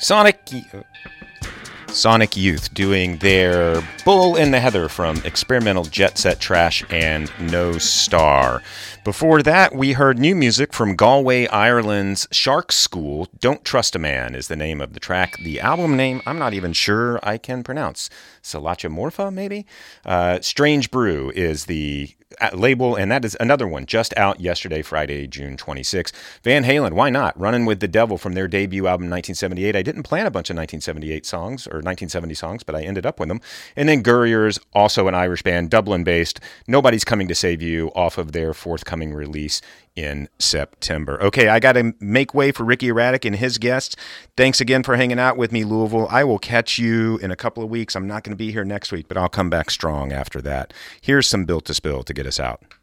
Sonic Youth doing their Bull in the Heather from Experimental Jet Set Trash and No Star. Before that, we heard new music from Galway, Ireland's Shark School. Don't Trust a Man is the name of the track. The album name, I'm not even sure I can pronounce. Salachomorpha, maybe? Strange Brew is the label, and that is another one just out yesterday, Friday, June 26th. Van Halen, why not? Running with the Devil from their debut album 1978. I didn't plan a bunch of 1978 songs or 1970 songs, but I ended up with them. And then Gurriers, also an Irish band, Dublin-based. Nobody's Coming to Save You off of their forthcoming release in September. Okay, I got to make way for Ricky Erratic and his guests. Thanks again for hanging out with me, Louisville. I will catch you in a couple of weeks. I'm not going to be here next week, but I'll come back strong after that. Here's some Built to Spill to get us out.